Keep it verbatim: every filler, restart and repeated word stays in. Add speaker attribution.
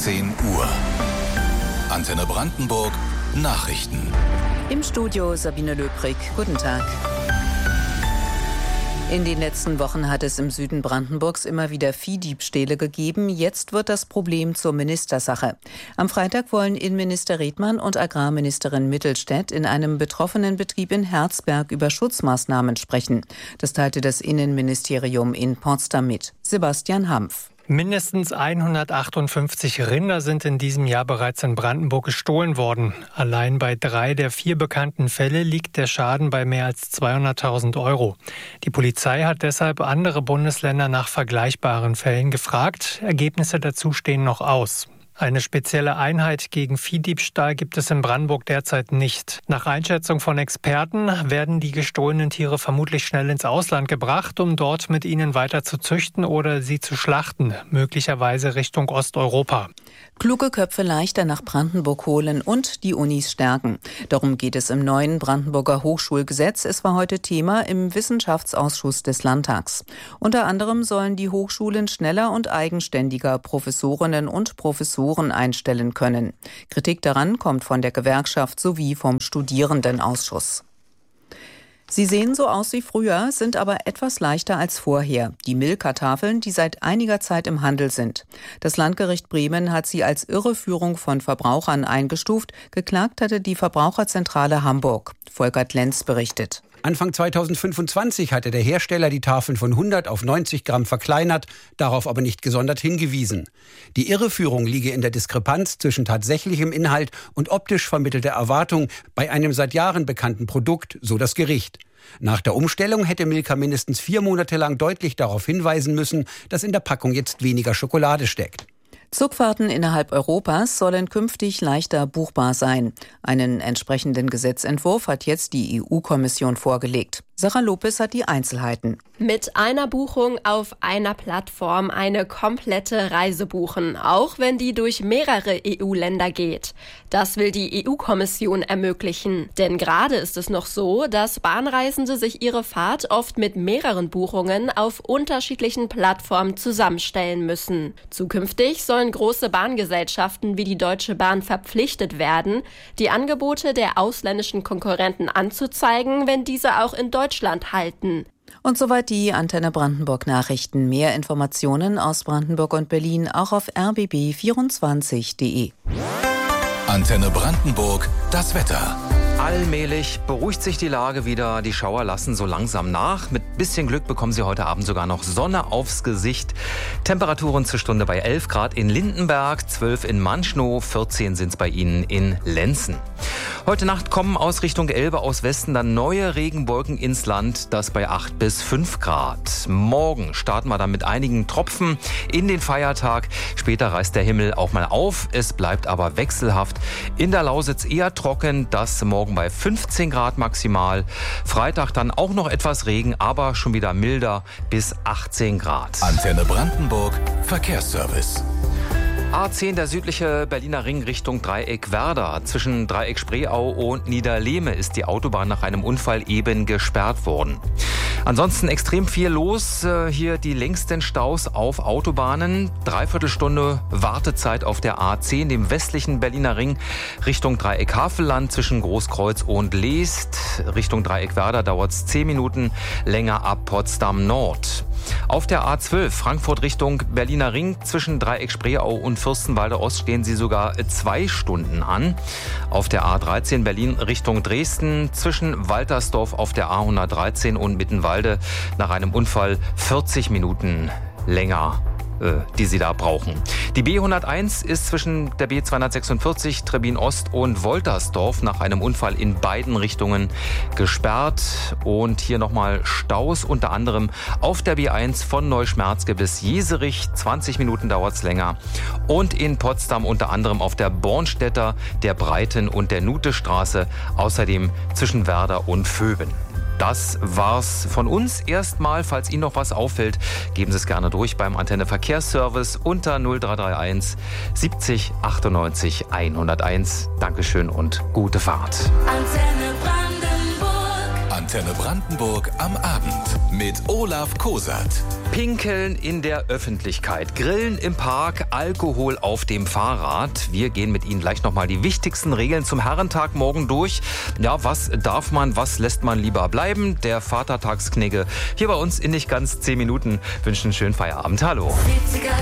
Speaker 1: zehn Uhr. Antenne Brandenburg Nachrichten.
Speaker 2: Im Studio Sabine Löbrig. Guten Tag. In den letzten Wochen hat es im Süden Brandenburgs immer wieder Viehdiebstähle gegeben. Jetzt wird das Problem zur Ministersache. Am Freitag wollen Innenminister Redmann und Agrarministerin Mittelstädt in einem betroffenen Betrieb in Herzberg über Schutzmaßnahmen sprechen. Das teilte das Innenministerium in Potsdam mit. Sebastian Hampf.
Speaker 3: Mindestens hundertachtundfünfzig Rinder sind in diesem Jahr bereits in Brandenburg gestohlen worden. Allein bei drei der vier bekannten Fälle liegt der Schaden bei mehr als zweihunderttausend Euro. Die Polizei hat deshalb andere Bundesländer nach vergleichbaren Fällen gefragt. Ergebnisse dazu stehen noch aus. Eine spezielle Einheit gegen Viehdiebstahl gibt es in Brandenburg derzeit nicht. Nach Einschätzung von Experten werden die gestohlenen Tiere vermutlich schnell ins Ausland gebracht, um dort mit ihnen weiter zu züchten oder sie zu schlachten, möglicherweise Richtung Osteuropa.
Speaker 2: Kluge Köpfe leichter nach Brandenburg holen und die Unis stärken. Darum geht es im neuen Brandenburger Hochschulgesetz. Es war heute Thema im Wissenschaftsausschuss des Landtags. Unter anderem sollen die Hochschulen schneller und eigenständiger Professorinnen und Professoren einstellen können. Kritik daran kommt von der Gewerkschaft sowie vom Studierendenausschuss. Sie sehen so aus wie früher, sind aber etwas leichter als vorher. Die Milka-Tafeln, die seit einiger Zeit im Handel sind. Das Landgericht Bremen hat sie als Irreführung von Verbrauchern eingestuft. Geklagt hatte die Verbraucherzentrale Hamburg. Volkert Lenz berichtet.
Speaker 4: Anfang zweitausendfünfundzwanzig hatte der Hersteller die Tafeln von hundert auf neunzig Gramm verkleinert, darauf aber nicht gesondert hingewiesen. Die Irreführung liege in der Diskrepanz zwischen tatsächlichem Inhalt und optisch vermittelter Erwartung bei einem seit Jahren bekannten Produkt, so das Gericht. Nach der Umstellung hätte Milka mindestens vier Monate lang deutlich darauf hinweisen müssen, dass in der Packung jetzt weniger Schokolade steckt.
Speaker 2: Zugfahrten innerhalb Europas sollen künftig leichter buchbar sein. Einen entsprechenden Gesetzentwurf hat jetzt die E U-Kommission vorgelegt. Sarah Lopez hat die Einzelheiten.
Speaker 5: Mit einer Buchung auf einer Plattform eine komplette Reise buchen, auch wenn die durch mehrere E U-Länder geht. Das will die E U-Kommission ermöglichen. Denn gerade ist es noch so, dass Bahnreisende sich ihre Fahrt oft mit mehreren Buchungen auf unterschiedlichen Plattformen zusammenstellen müssen. Zukünftig sollen große Bahngesellschaften wie die Deutsche Bahn verpflichtet werden, die Angebote der ausländischen Konkurrenten anzuzeigen, wenn diese auch in Deutschland halten.
Speaker 2: Und soweit die Antenne Brandenburg Nachrichten. Mehr Informationen aus Brandenburg und Berlin auch auf r b b vierundzwanzig punkt d e.
Speaker 1: Antenne Brandenburg, das Wetter.
Speaker 6: Allmählich beruhigt sich die Lage wieder. Die Schauer lassen so langsam nach. Mit bisschen Glück bekommen Sie heute Abend sogar noch Sonne aufs Gesicht. Temperaturen zur Stunde bei elf Grad in Lindenberg, zwölf in Manschnow, vierzehn sind es bei Ihnen in Lenzen. Heute Nacht kommen aus Richtung Elbe aus Westen dann neue Regenwolken ins Land, das bei acht bis fünf Grad. Morgen starten wir dann mit einigen Tropfen in den Feiertag. Später reißt der Himmel auch mal auf. Es bleibt aber wechselhaft. In der Lausitz eher trocken, das morgen bei fünfzehn Grad maximal. Freitag dann auch noch etwas Regen, aber schon wieder milder bis achtzehn Grad.
Speaker 1: Antenne Brandenburg Verkehrsservice.
Speaker 6: A zehn, der südliche Berliner Ring Richtung Dreieck Werder. Zwischen Dreieck Spreeau und Niederlehme ist die Autobahn nach einem Unfall eben gesperrt worden. Ansonsten extrem viel los. Hier die längsten Staus auf Autobahnen. Dreiviertelstunde Wartezeit auf der A zehn, dem westlichen Berliner Ring Richtung Dreieck Havelland zwischen Großkreuz und Leest. Richtung Dreieck Werder dauert es zehn Minuten länger ab Potsdam Nord. Auf der A zwölf Frankfurt Richtung Berliner Ring zwischen Dreieck Spreeau und Fürstenwalde Ost stehen sie sogar zwei Stunden an. Auf der A dreizehn Berlin Richtung Dresden zwischen Waltersdorf auf der A hundertdreizehn und Mittenwalde nach einem Unfall vierzig Minuten länger, die sie da brauchen. Die B hunderteins ist zwischen der B zweihundertsechsundvierzig Trebbin Ost und Woltersdorf nach einem Unfall in beiden Richtungen gesperrt. Und hier nochmal Staus, unter anderem auf der B eins von Neuschmerzge bis Jeserich. zwanzig Minuten dauert es länger. Und in Potsdam unter anderem auf der Bornstädter, der Breiten- und der Nutestraße. Außerdem zwischen Werder und Vöben. Das war's von uns erstmal. Falls Ihnen noch was auffällt, geben Sie es gerne durch beim Antenne Verkehrsservice unter null drei drei eins siebzig achtundneunzig hunderteins. Dankeschön und gute Fahrt.
Speaker 7: Antenne Brandenburg.
Speaker 1: Antenne Brandenburg am Abend mit Olaf Kosat.
Speaker 6: Pinkeln in der Öffentlichkeit, Grillen im Park, Alkohol auf dem Fahrrad. Wir gehen mit Ihnen gleich nochmal die wichtigsten Regeln zum Herrentag morgen durch. Ja, was darf man, was lässt man lieber bleiben? Der Vatertagsknigge hier bei uns in nicht ganz zehn Minuten. Wünschen einen schönen Feierabend. Hallo.